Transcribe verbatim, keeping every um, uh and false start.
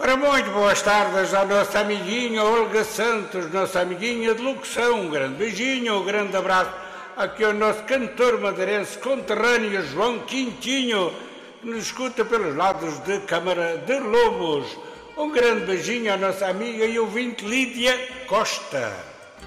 Ora, muito boas tardes à nossa amiguinha Olga Santos, nossa amiguinha de locução. Um grande beijinho, um grande abraço aqui ao nosso cantor madeirense conterrâneo João Quintinho, que nos escuta pelos lados de Câmara de Lobos. Um grande beijinho à nossa amiga e ouvinte Lídia Costa.